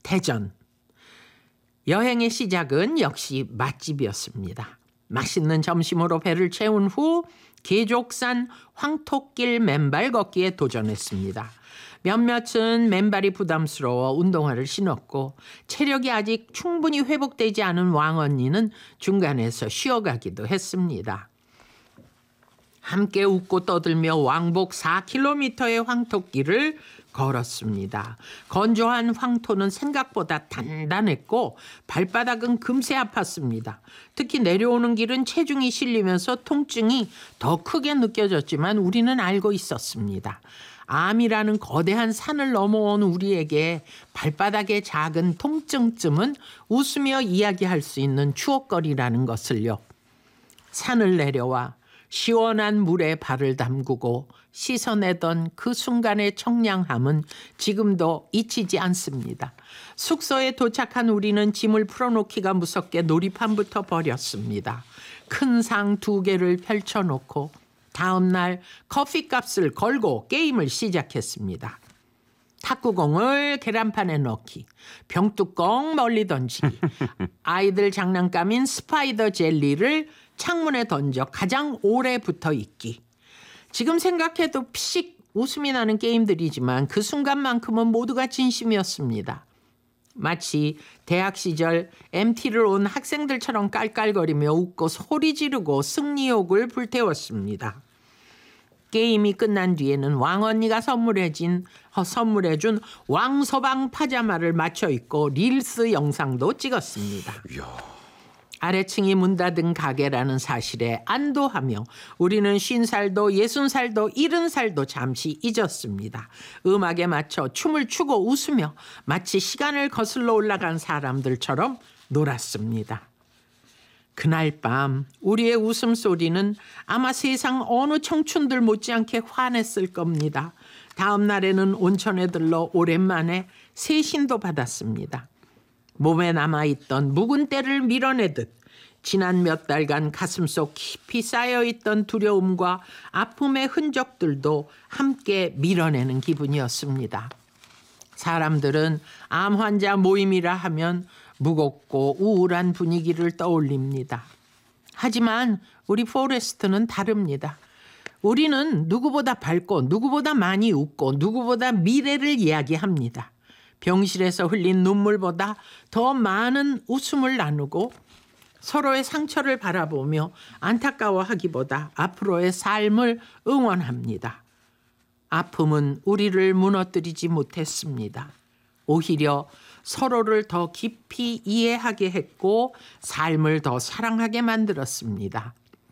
대전. 여행의 시작은 역시 맛집이었습니다. 맛있는 점심으로 배를 채운 후 계족산 황토길 맨발 걷기에 도전했습니다. 몇몇은 맨발이 부담스러워 운동화를 신었고 체력이 아직 충분히 회복되지 않은 왕언니는 중간에서 쉬어가기도 했습니다. 함께 웃고 떠들며 왕복 4km의 황토길을 걸었습니다. 건조한 황토는 생각보다 단단했고 발바닥은 금세 아팠습니다. 특히 내려오는 길은 체중이 실리면서 통증이 더 크게 느껴졌지만 우리는 알고 있었습니다. 암이라는 거대한 산을 넘어온 우리에게 발바닥의 작은 통증쯤은 웃으며 이야기할 수 있는 추억거리라는 것을요. 산을 내려와 시원한 물에 발을 담그고 씻어내던 그 순간의 청량함은 지금도 잊히지 않습니다. 숙소에 도착한 우리는 짐을 풀어놓기가 무섭게 놀이판부터 버렸습니다. 큰 상 2개를 펼쳐놓고 다음 날 커피값을 걸고 게임을 시작했습니다. 탁구공을 계란판에 넣기, 병뚜껑 멀리 던지기, 아이들 장난감인 스파이더 젤리를 창문에 던져 가장 오래 붙어 있기. 지금 생각해도 피식 웃음이 나는 게임들이지만 그 순간만큼은 모두가 진심이었습니다. 마치 대학 시절 MT를 온 학생들처럼 깔깔거리며 웃고 소리 지르고 승리욕을 불태웠습니다. 게임이 끝난 뒤에는 왕언니가 선물해준 왕서방 파자마를 맞춰 입고 릴스 영상도 찍었습니다. 아래층이 문 닫은 가게라는 사실에 안도하며 우리는 50살도 60살도 70살도 잠시 잊었습니다. 음악에 맞춰 춤을 추고 웃으며 마치 시간을 거슬러 올라간 사람들처럼 놀았습니다. 그날 밤 우리의 웃음소리는 아마 세상 어느 청춘들 못지않게 환했을 겁니다. 다음 날에는 온천에 들러 오랜만에 세신도 받았습니다. 몸에 남아있던 묵은 때를 밀어내듯 지난 몇 달간 가슴속 깊이 쌓여있던 두려움과 아픔의 흔적들도 함께 밀어내는 기분이었습니다. 사람들은 암 환자 모임이라 하면 무겁고 우울한 분위기를 떠올립니다. 하지만 우리 포레스트는 다릅니다. 우리는 누구보다 밝고 누구보다 많이 웃고 누구보다 미래를 이야기합니다. 병실에서 흘린 눈물보다 더 많은 웃음을 나누고 서로의 상처를 바라보며 안타까워하기보다 앞으로의 삶을 응원합니다. 아픔은 우리를 무너뜨리지 못했습니다. 오히려 서로를 더 깊이 이해하게 했고 삶을 더 사랑하게 만들었습니다.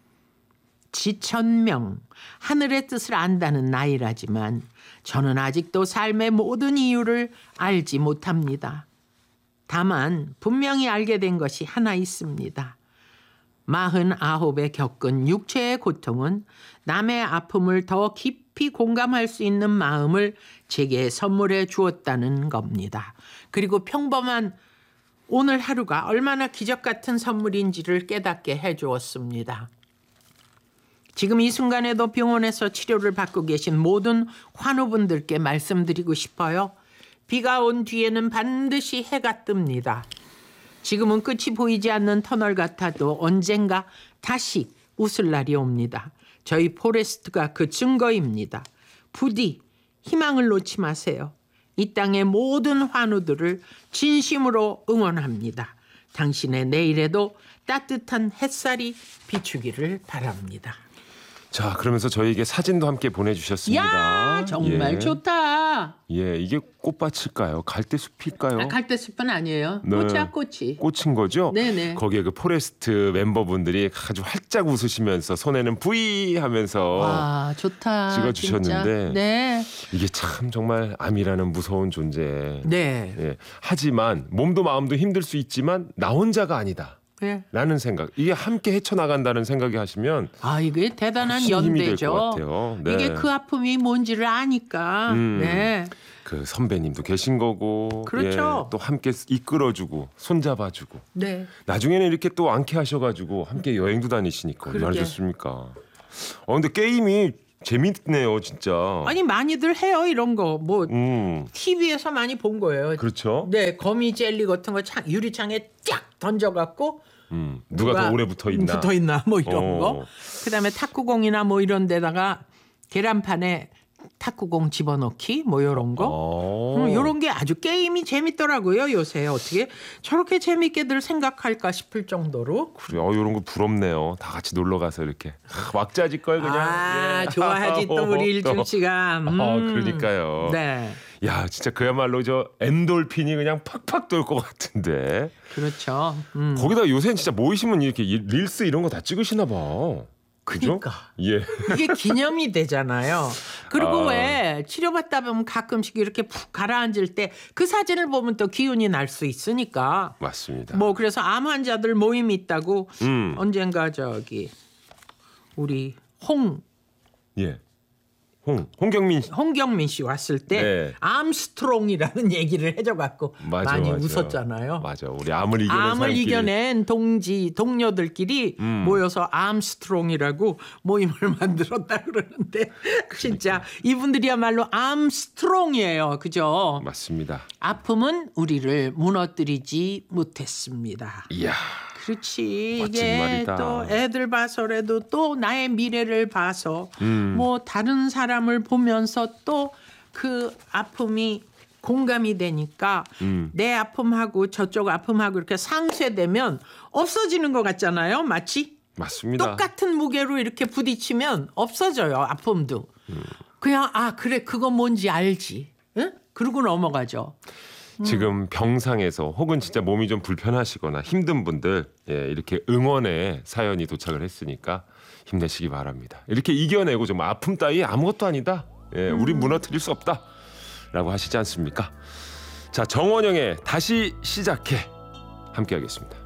지천명, 하늘의 뜻을 안다는 나이라지만 저는 아직도 삶의 모든 이유를 알지 못합니다. 다만 분명히 알게 된 것이 하나 있습니다. 49에 겪은 육체의 고통은 남의 아픔을 더 깊이 공감할 수 있는 마음을 제게 선물해 주었다는 겁니다. 그리고 평범한 오늘 하루가 얼마나 기적 같은 선물인지를 깨닫게 해주었습니다. 지금 이 순간에도 병원에서 치료를 받고 계신 모든 환우분들께 말씀드리고 싶어요. 비가 온 뒤에는 반드시 해가 뜹니다. 지금은 끝이 보이지 않는 터널 같아도 언젠가 다시 웃을 날이 옵니다. 저희 포레스트가 그 증거입니다. 부디 희망을 놓지 마세요. 이 땅의 모든 환우들을 진심으로 응원합니다. 당신의 내일에도 따뜻한 햇살이 비추기를 바랍니다. 자, 그러면서 저희에게 사진도 함께 보내주셨습니다. 야, 정말 좋다. 예, 이게 꽃밭일까요? 갈대숲일까요? 갈대숲은 아니에요. 네. 꽃이야, 꽃이. 꽃인 거죠? 네네. 거기에 그 포레스트 멤버분들이 아주 활짝 웃으시면서 손에는 V 하면서 와, 좋다. 찍어주셨는데 진짜. 네. 이게 참 정말 암이라는 무서운 존재. 네. 예, 하지만 몸도 마음도 힘들 수 있지만 나 혼자가 아니다. 네. 라는 생각, 이게 함께 헤쳐나간다는 생각이 하시면 이게 대단한 힘이 될 연대죠. 것 같아요. 네. 이게 그 아픔이 뭔지를 아니까. 네. 그 선배님도 계신 거고, 그렇죠. 예, 또 함께 이끌어주고 손잡아주고, 네. 나중에는 이렇게 또 안케 하셔가지고 함께 여행도 다니시니까 얼마나 그러게. 좋습니까? 근데 게임이 재밌네요, 진짜. 아니 많이들 해요 이런 거. 뭐 TV에서 많이 본 거예요. 그렇죠. 네, 거미 젤리 같은 거 유리창에 쫙 던져갖고 누가 더 오래 붙어 있나? 붙어 있나 뭐 이런 거. 그다음에 탁구공이나 뭐 이런 데다가 계란판에 탁구공 집어넣기 뭐 이런 거. 이런 게 아주 게임이 재밌더라고요. 요새 어떻게 저렇게 재밌게들 생각할까 싶을 정도로. 그래요. 이런 거 부럽네요. 다 같이 놀러 가서 이렇게 왁자지 걸 그냥. 예. 좋아하지 또 우리 일중 씨가. 그러니까요. 네. 야, 진짜 그야말로 저 엔돌핀이 그냥 팍팍 돌 것 같은데. 그렇죠. 거기다 요새는 진짜 모이시면 이렇게 릴스 이런 거 다 찍으시나 봐. 그죠? 그러니까. 예. 이게 기념이 되잖아요. 그리고 왜 치료받다 보면 가끔씩 이렇게 푹 가라앉을 때 그 사진을 보면 또 기운이 날 수 있으니까. 맞습니다. 뭐 그래서 암 환자들 모임이 있다고 언젠가 저기 우리 예. 홍경민 씨 왔을 때 네. 암스트롱이라는 얘기를 해줘갖고 많이 맞아. 웃었잖아요. 맞아. 우리 암을 이겨낸 사람끼리. 이겨낸 동료들끼리 모여서 암스트롱이라고 모임을 만들었다 그러는데 진짜 이분들이야말로 암스트롱이에요. 그죠? 맞습니다. 아픔은 우리를 무너뜨리지 못했습니다. 이야. 그렇지. 멋진 이게 말이다. 또 애들 봐서라도 또 나의 미래를 봐서 뭐 다른 사람을 보면서 또 그 아픔이 공감이 되니까 내 아픔하고 저쪽 아픔하고 이렇게 상쇄되면 없어지는 것 같잖아요. 마치 맞습니다. 똑같은 무게로 이렇게 부딪히면 없어져요. 아픔도. 그냥 그래 그건 뭔지 알지. 응? 그러고 넘어가죠. 지금 병상에서 혹은 진짜 몸이 좀 불편하시거나 힘든 분들 이렇게 응원의 사연이 도착을 했으니까 힘내시기 바랍니다. 이렇게 이겨내고 좀 아픔 따위 아무것도 아니다. 우리 무너뜨릴 수 없다라고 하시지 않습니까? 자, 정원영의 다시 시작해 함께 하겠습니다.